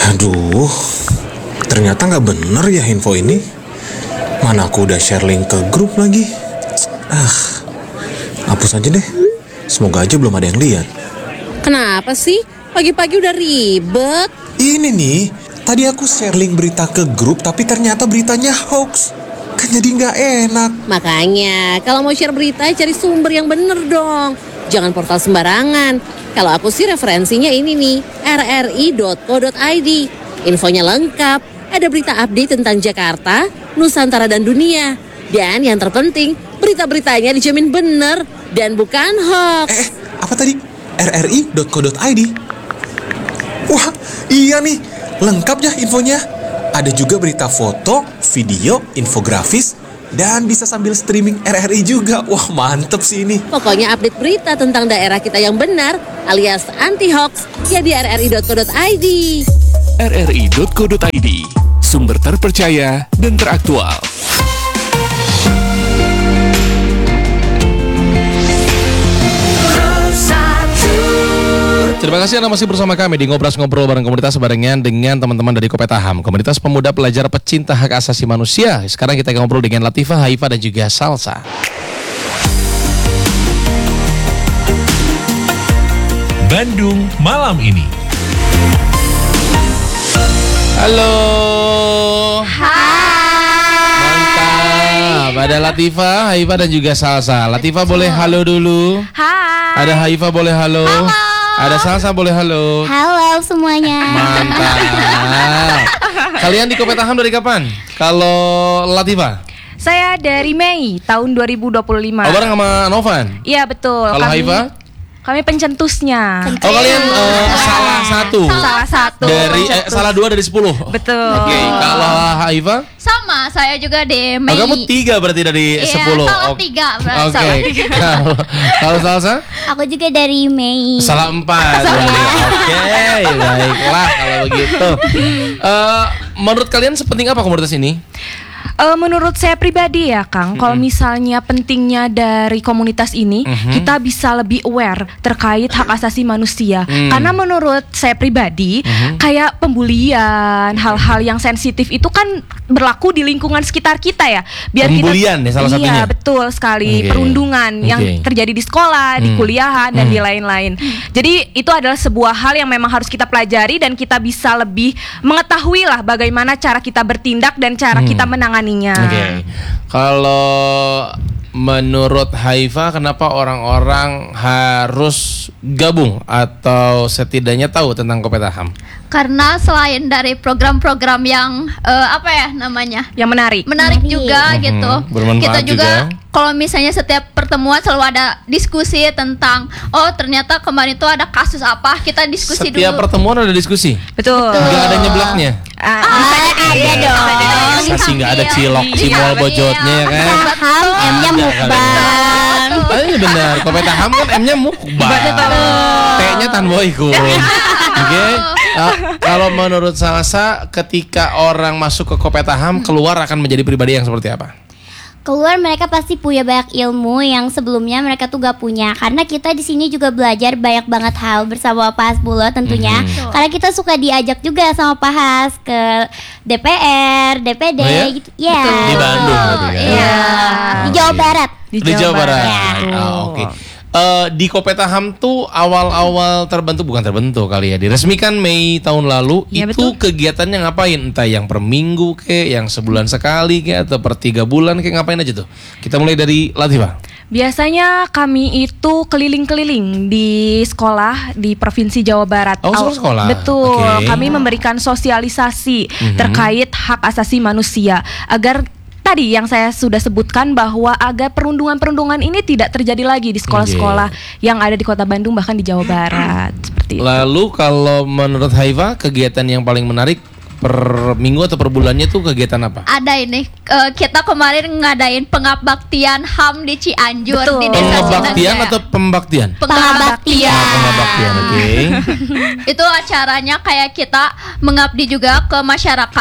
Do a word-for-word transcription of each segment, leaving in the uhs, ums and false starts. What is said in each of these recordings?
Aduh, ternyata gak bener ya info ini. Mana aku udah share link ke grup lagi. Ah, hapus aja deh. Semoga aja belum ada yang lihat. Kenapa sih? Pagi-pagi udah ribet. Ini nih, tadi aku share link berita ke grup, tapi ternyata beritanya hoax. Kan jadi gak enak. Makanya, kalau mau share berita, cari sumber yang bener dong. Jangan portal sembarangan. Kalau aku sih referensinya ini nih, r r i dot co dot i d. Infonya lengkap, ada berita update tentang Jakarta, Nusantara dan dunia. Dan yang terpenting, berita-beritanya dijamin bener dan bukan hoax. Eh, apa tadi? r r i dot co dot i d. Wah, iya nih, lengkap ya infonya. Ada juga berita foto, video, infografis, dan bisa sambil streaming R R I juga. Wah, mantep sih ini. Pokoknya update berita tentang daerah kita yang benar alias anti-hoax ya di r r i dot co dot i d. r r i dot co dot i d, sumber terpercaya dan teraktual. Terima kasih Anda masih bersama kami di Ngobras Ngobrol bareng komunitas barengan dengan teman-teman dari Kopetaham, komunitas pemuda pelajar pecinta hak asasi manusia. Sekarang kita ngobrol dengan Latifah, Haifa dan juga Salsa. Bandung malam ini. Halo. Hai. Mantap. Ada Latifah, Haifa dan juga Salsa. Latifah boleh halo dulu. Hai. Ada Haifa boleh halo. Halo. Ada Salsa boleh halo. Halo semuanya. Mantap. Kalian di Kopetaham dari kapan? Kalau Latifah? Saya dari Mei tahun dua ribu dua puluh lima. Oh, bareng sama Novan? Iya betul. Kalau kami, Haifa? Kami pencetusnya. Oh, kalian uh, salah satu. Salah satu. Dari eh, salah dua dari sepuluh. Betul. Oke, okay. Kalau Haifa? Sama, saya juga di Mei. Oh, kamu tiga berarti dari iya, sepuluh. Salah oh. tiga. Oke. Okay. Kalau Salsa? Aku juga dari Mei. Salah empat. Oke, okay, baiklah kalau begitu. Uh, menurut kalian sepenting apa komunitas ini? Uh, menurut saya pribadi ya Kang, mm-hmm. kalau misalnya pentingnya dari komunitas ini, mm-hmm. kita bisa lebih aware terkait hak asasi manusia. Mm. Karena menurut saya pribadi, mm-hmm. kayak pembulian, hal-hal yang sensitif itu kan berlaku di lingkungan sekitar kita ya. Biar pembulian kita, ya salah satunya. Iya betul sekali, okay. perundungan okay. yang terjadi di sekolah, mm. di kuliahan dan mm. di lain-lain. Jadi itu adalah sebuah hal yang memang harus kita pelajari dan kita bisa lebih mengetahui lah bagaimana cara kita bertindak dan cara mm. kita menangani. Oke, okay. Kalau menurut Haifa, kenapa orang-orang harus gabung atau setidaknya tahu tentang Kopetaham? Karena selain dari program-program yang uh, apa ya namanya, yang menarik, menarik juga mm-hmm. gitu. Bermanfaat kita juga, juga. Kalau misalnya setiap pertemuan selalu ada diskusi tentang, oh ternyata kemarin itu ada kasus apa, kita diskusi setiap dulu. Setiap pertemuan ada diskusi. Betul. Gak ada nyeblaknya. Ah, ah, ada dong. Masa sih nggak ada cilok, cimol, bojotnya ya kan? Kopetaham M-nya mukbang. Ah, ini benar. Kopetaham kan M-nya mukbang. T-nya tanboiku. Oke. Kalau menurut Salsa, ketika orang masuk ke Kopetaham, keluar akan menjadi pribadi yang seperti apa? Keluar mereka pasti punya banyak ilmu yang sebelumnya mereka tuh gak punya. Karena kita di sini juga belajar banyak banget hal bersama Pak Hasbullah tentunya. Mm-hmm. Karena kita suka diajak juga sama Pak Has ke D P R, D P D oh ya? gitu. Ya. Di Bandung berarti kan? Iya. Di Jawa Barat. Di, di Jawa Barat. Ya. Oh, Oke. Okay. Uh, di Kopetaham tuh awal-awal terbentuk, bukan terbentuk kali ya, diresmikan Mei tahun lalu. Ya, itu betul. Kegiatannya ngapain? Entah yang per minggu kek, yang sebulan sekali kek, atau per tiga bulan kek, ngapain aja tuh? Kita mulai dari Latifah. Biasanya kami itu keliling-keliling di sekolah di Provinsi Jawa Barat. Oh, sekolah. Betul. Okay. Kami memberikan sosialisasi mm-hmm. terkait hak asasi manusia agar tadi yang saya sudah sebutkan bahwa agar perundungan-perundungan ini tidak terjadi lagi di sekolah-sekolah okay. yang ada di Kota Bandung bahkan di Jawa Barat seperti itu. Lalu kalau menurut Haifa, kegiatan yang paling menarik per minggu atau per bulannya tuh kegiatan apa? Ada ini uh, kita kemarin ngadain pengabaktian H A M di Cianjur. Betul. Di desa Pengabaktian atau pembaktian? Pengabaktian. Oh, pengabaktian, oke. Okay. Itu acaranya kayak kita mengabdi juga ke masyarakat.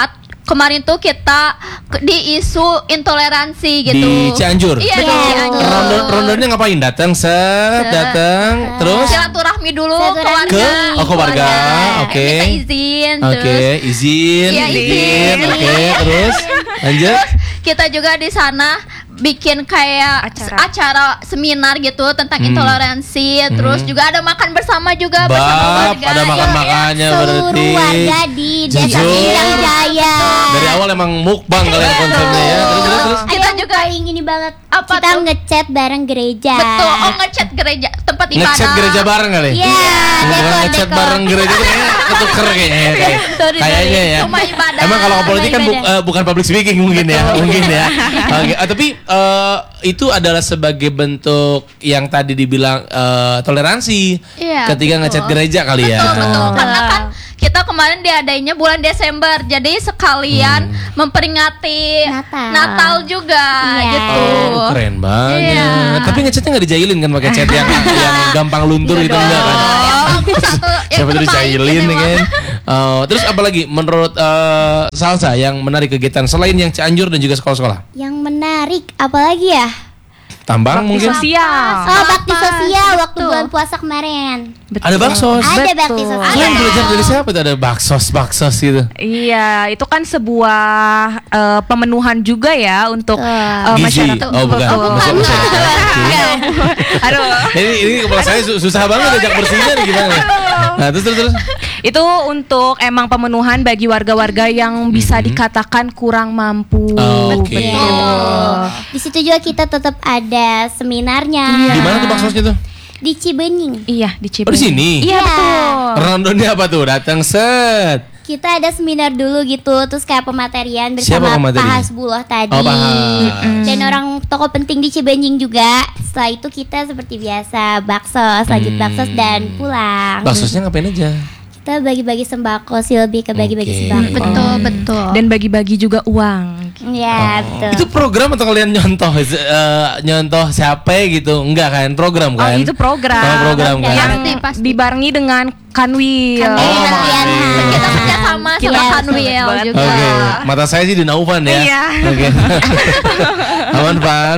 kemarin tuh kita ke- di isu intoleransi gitu. Di Cianjur. Iya, di Betul. Cianjur. Rondo, rondonya ngapain? Datang set, Set. datang, terus Silaturahmi dulu ke Silaturahmi. warga. Ke- oh, ke warga, oke. Minta izin, oke, terus izin, Iya, izin, izin. oke, terus lanjut. kita juga di sana bikin kayak Acara. s- acara seminar gitu tentang Hmm. intoleransi, terus juga ada makan bersama juga bersama Bab, warga. ada makan-makannya Seluruh berarti. warga di Desa Jujur. Sindang Jaya. Dari awal emang mukbang kalian konsepnya ya. Terus terus terus. Ada Kita yang juga- paling ini banget. Apa kita tuh? ngechat bareng gereja. Betul, oh ngechat gereja tempat ibadah. Ngechat gereja bareng kali? Iya, Bukan dekor, ngechat dekor. bareng gereja tuh kayaknya ketuker kayaknya. kayak- Sorry, Kayaknya sorry. ya. Rumah ibadah. Emang kalau ke politik kan bu- ibadah. eh, bukan public speaking mungkin ya, mungkin ya. Oke, ah, tapi eh, itu adalah sebagai bentuk yang tadi dibilang eh, toleransi. Iya, Ketika betul. ngechat gereja kali ya. Betul, betul. Karena kan kita kemarin diadainya bulan Desember, jadi sekalian Hmm. memperingati Natal. Natal juga Iya. gitu. Oh, keren banget. Iya. Tapi ngechatnya nggak dijailin kan pakai chat yang yang gampang luntur itu enggak kan? Oh, aku satu yang Siapa tuh terbaik dijailin gitu, kan? Bang. Oh, terus apa lagi menurut eh, Salsa yang menarik kegiatan selain yang Cianjur dan juga sekolah-sekolah? Yang menarik apalagi ya? Tambang mungkin? Sosial. Oh, bakti sosial waktu Betul. bulan puasa kemarin. Ada baksos. Ada bakti Betul. sosial. Kalian belajar dari siapa tuh ada baksos baksos gitu? Iya, itu kan sebuah eh, pemenuhan juga ya untuk eh, Gizi. masyarakat. Oh bukan. Betul. Masuk masyarakat. Aduh. Ini ini kepala saya su- susah banget ajak bersihnya nih gimana? Nah terus terus terus. Itu untuk emang pemenuhan bagi warga-warga yang bisa dikatakan kurang mampu. Oh, oke. Betul. Di situ juga kita tetap ada seminarnya. Di mana tuh baksosnya tuh? Di Cibenying. Iya, di Oh, Cibenying. di sini? Iya, Iya. betul. Rondonya apa tuh? Datang set. Kita ada seminar dulu gitu, terus kayak pematerian Siapa bersama pemateri? Pak Hasbuloh tadi. Oh, Pak Has. Dan orang tokoh penting di Cibenying juga. Setelah itu kita seperti biasa baksos, lanjut Hmm. baksos dan pulang. Baksosnya ngapain aja? Kita bagi-bagi sembako sih, lebih ke bagi-bagi Oke. sembako. Betul, betul. Dan bagi-bagi juga uang. Ya, betul. Itu program atau kalian nyontoh eh, nyontoh siapa gitu? Enggak kan? Program kan? Oh, itu program. Oh, program kan. Yang Pasti, pasti. dibarengi dengan Kanwil. Kanwil Oh, latihan. Kanwil. Kita kerja sama Kita sama betul Kanwil banget. juga. Oke, mata saya sih di Naufan ya. Iya. Oke. Aman, Pan.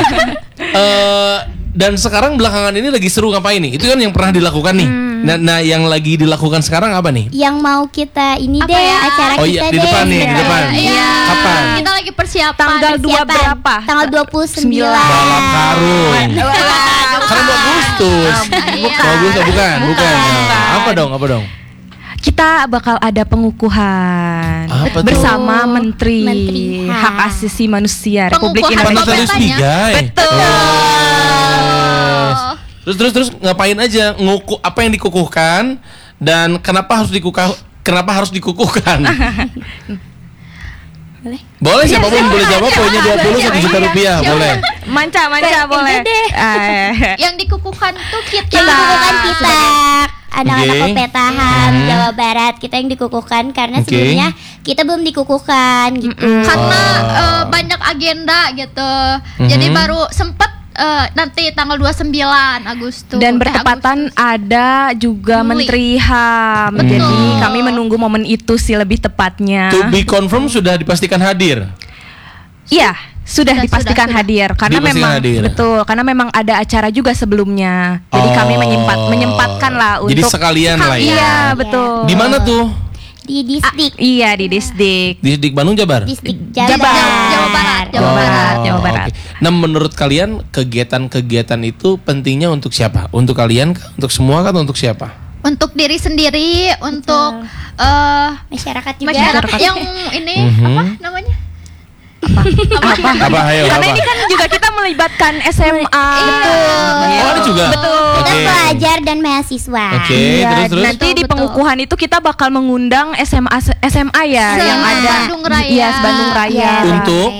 Eh, dan sekarang belakangan ini lagi seru ngapain nih? Itu kan yang pernah dilakukan nih. Nah, nah yang lagi dilakukan sekarang apa nih? Yang mau kita ini Apa deh, ya? acara Oh kita iya, di deh. depan nih, di depan. Iya. Kapan? Kita lagi persiapan. Tanggal dua Persiapan. berapa? Tanggal dua puluh sembilan. Balap karung. Karena dua Agustus. Iya. dua Agustus bukan, bukan. Nah, apa dong? Apa dong? Kita bakal ada pengukuhan Apa tuh? bersama Menteri, Menteri H. Hak Asasi Manusia Republik Pengukuhan Indonesia. Panas Indonesia. Pigai. Betul. Oh. Terus terus terus ngapain aja? Nguku apa yang dikukuhkan dan kenapa harus dikukuh kenapa harus dikukuhkan? Boleh? Boleh siapapun boleh jawab, poinnya dua puluh satu juta rupiah, boleh. Manca, manca Kayak boleh. gitu deh. Eh, Yang dikukuhkan tuh kita. Yang dikukuhkan kita anak-anak Oke. Kopetaham Hmm. Jawa Barat, kita yang dikukuhkan karena Oke. sebelumnya kita belum dikukuhkan gitu. Karena Oh. eh, banyak agenda gitu. Jadi Mhm. baru sempet eh, nanti tanggal dua puluh sembilan Agustus. Dan Eh, bertepatan Agustus. ada juga Juli. Menteri H A M. Betul. Jadi kami menunggu momen itu sih lebih tepatnya. To be confirm sudah dipastikan hadir. Iya, sudah, Sudah, dipastikan sudah, hadir karena Dipastikan memang hadir. betul karena memang ada acara juga sebelumnya. Jadi Oh. kami menyempat menyempatkan lah untuk Jadi sekalian lah ya. Iya, betul. Di mana tuh? Di distrik Iya, di Disdik. Di Dik Bandung, Jabar. distrik Jabar. Jabar. Jawa Barat, Jawa Jawa Barat, Oh, Jawa Barat. oke. Nah, menurut kalian kegiatan-kegiatan itu pentingnya untuk siapa? Untuk kalian kah? Untuk semua kah? Atau untuk siapa? Untuk diri sendiri, untuk eh Masyarakat juga. masyarakat yang ini Mhm. apa namanya? Apa? Ayo, Karena apa? ini kan juga kita melibatkan S M A. Oh, ada juga. Betul. Kita Oke. pelajar dan mahasiswa. Oke, Iya, terus terus. nanti di Betul, pengukuhan itu kita bakal mengundang S M A S M A ya Se- yang ada Bandung Raya. Iya, Bandung Raya. Iya, Untuk? Raya.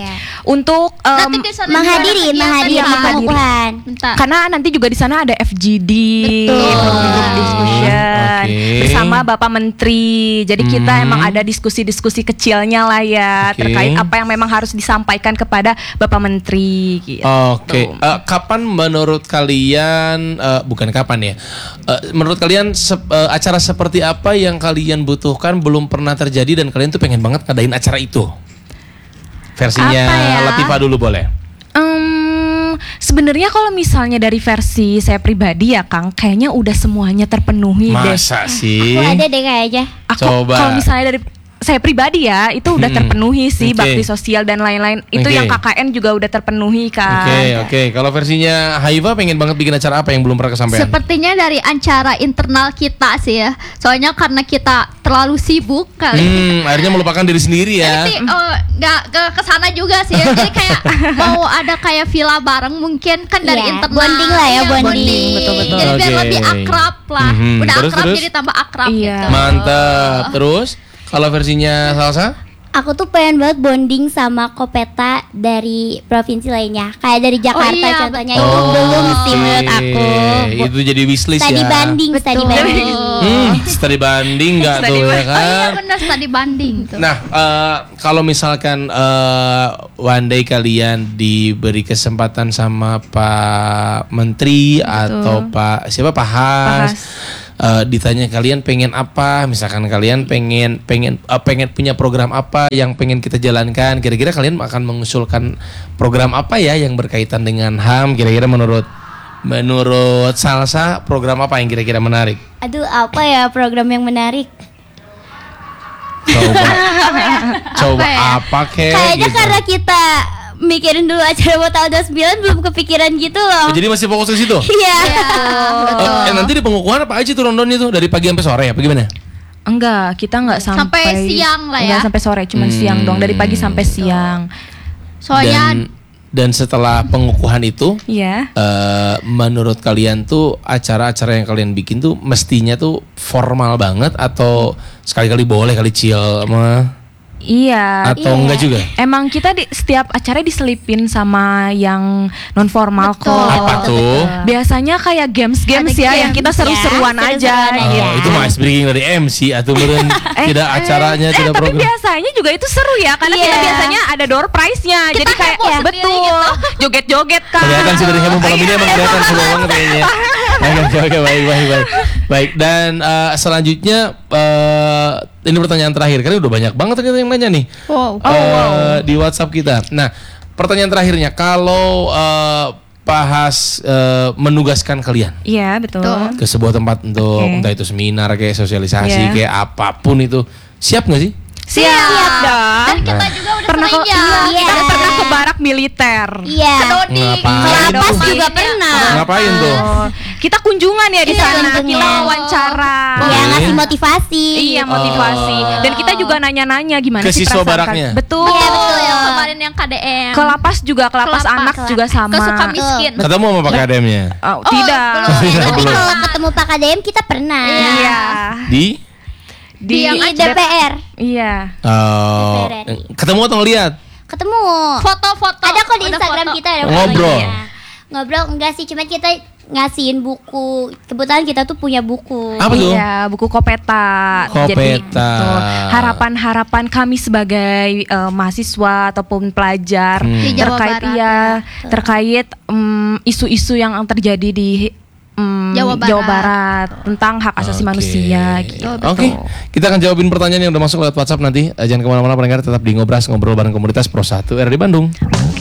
untuk em, Nanti di sana menghadiri, juga ada menghadiri kegiatan, Kak. pengukuhan. Bentar. karena nanti juga di sana ada F G D, Betul. group discussion Oke. bersama Bapak Menteri. Jadi kita Hmm. emang ada diskusi-diskusi kecilnya lah ya Oke. terkait apa yang memang harus disampaikan kepada Bapak Menteri. Gitu. Oke, Eh, kapan menurut kalian, eh, bukan kapan ya, Eh, menurut kalian sep- eh, acara seperti apa yang kalian butuhkan belum pernah terjadi dan kalian tuh pengen banget ngadain acara itu? Versinya Apa ya? Latifah dulu boleh. Em, sebenarnya kalau misalnya dari versi saya pribadi ya Kang, kayaknya udah semuanya terpenuhi deh. Masa sih? Aku ada deh kayaknya. Aku Coba. kalau misalnya dari saya pribadi ya itu udah Hmm. terpenuhi sih Oke. bakti sosial dan lain-lain. Itu Oke. yang K K N juga udah terpenuhi kan. Oke, oke. Kalau versinya Haifa pengen banget bikin acara apa yang belum pernah kesampaian? Sepertinya dari acara internal kita sih ya. Soalnya karena kita terlalu sibuk kali. Hmm, akhirnya melupakan diri sendiri ya. Jadi oh, nggak ke kesana juga sih ya. Jadi kayak mau ada kayak villa bareng mungkin kan dari Iya, internal. bonding lah ya, Iya, bonding. Betul-betul. Jadi biar Oke. lebih akrab lah. Mhm. Udah Terus, akrab terus? jadi tambah akrab Iya. gitu. Mantap. Terus kalau versinya Salsa? Aku tuh pengen banget bonding sama Kopeta dari provinsi lainnya. Kayak dari Jakarta iya, contohnya betul. itu belum sih Oke. menurut aku. Itu jadi wishlist Tadi ya. banding, tadi banding. Hmm, study banding nggak tuh ya Oh iya kan? benar tadi banding tuh. Nah, eh, kalau misalkan eh, one day kalian diberi kesempatan sama Pak Menteri atau Pak siapa Pak Has, Has. eh, ditanya kalian pengen apa, misalkan kalian pengen pengen eh, pengen punya program apa yang pengen kita jalankan, kira-kira kalian akan mengusulkan program apa ya yang berkaitan dengan H A M? Kira-kira menurut menurut Salsa program apa yang kira-kira menarik? Aduh, apa ya program yang menarik? Coba, coba ya? apa kek? Kayaknya gitu. karena kita mikirin dulu acara mau tahun dua puluh sembilan belum kepikiran gitu loh. Oh, jadi masih fokus ke situ? Iya. Eh, eh, nanti di pengukuhan apa aja tuh rondonnya tuh dari pagi sampai sore apa gimana? Enggak, kita enggak sampai, Sampai siang lah ya. Enggak sampai sore, cuman Hmm. siang dong, dari pagi sampai siang. Soalnya Dan dan setelah pengukuhan itu, Iya. eh, menurut kalian tuh acara-acara yang kalian bikin tuh mestinya tuh formal banget atau sekali-kali boleh kali chill sama Iya. atau enggak juga? Emang kita di setiap acara diselipin sama yang non formal kok. Apa tuh? Biasanya kayak games-games Ada ya yang games kita ya, seru-seruan aja. seru-seruan aja. gitu. Oh, itu mah ice breaking dari M C atau meren tidak acaranya Eh, tidak tapi program. biasanya juga itu seru ya karena Iya. kita biasanya ada door prize-nya. Jadi kayak heboh sendiri betul gitu. joget-joget kan. Kelihatan sih dari Hemung Malam ini emang kelihatan seru banget kayaknya. Oke, oke, baik, baik, baik. Baik, dan eh, selanjutnya eh, ini pertanyaan terakhir karena udah banyak banget ternyata yang nanya nih. wow. Eh, di WhatsApp kita. Nah, pertanyaan terakhirnya kalau eh, Pak Has eh, menugaskan kalian Iya, betul. Betul. ke sebuah tempat untuk Oke. entah itu seminar kayak sosialisasi Iya. kayak apapun itu, siap nggak sih? Siap, Siap dong. Dan kita juga udah Pernah ke, pernah iya, Iya. kita pernah ke barak militer. Iya. Kedoding. Ngapain Lapas tuh? juga pernah. Ngapain tuh? Oh, kita kunjungan ya di Iya, sana, kunjungan. kita wawancara. Ya Oke. ngasih motivasi. Iya, motivasi. Oh. Dan kita juga nanya-nanya gimana Ke sih siswa perasaan baraknya? kalian. Betul. Iya betul yang kemarin yang K D M. Ke lapas juga, ke lapas Ke lapas, anak ke juga lapas. sama. Ke suka miskin. Ketemu sama Pak Kademnya? Oh, Oh, tidak. belum. Tidak, Tapi belum. kalau ketemu Pak K D M kita pernah. Iya. Di Di, Di D P R. Iya. Oh, D P R. ketemu atau ngeliat? Ketemu. Foto-foto. Ada kok di Udah Instagram foto. kita ada Ngobrol. fotonya. Ngobrol enggak sih, cuman kita ngasihin buku. Kebetulan kita tuh punya buku. Apa tuh? Iya, buku Kopeta. Jadi Kopeta. betul. harapan-harapan kami sebagai eh, mahasiswa ataupun pelajar Hmm. Di Jawa terkait Barat, iya ya. terkait em, isu-isu yang terjadi di em, Jawa Barat. Barat tentang hak asasi Oke. manusia gitu. Oke, kita akan jawabin pertanyaan yang udah masuk lewat WhatsApp nanti. Eh, Jangan kemana-mana pendengar, tetap di Ngobras, ngobrol bareng komunitas Pro satu R D Bandung.